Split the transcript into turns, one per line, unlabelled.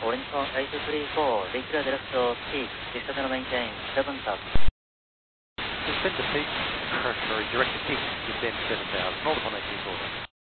Orinco 8234, declare director peak, descend maintain 7,000.
Suspend the peak, sorry, direct the peak, descend 7,000, multiple 8240.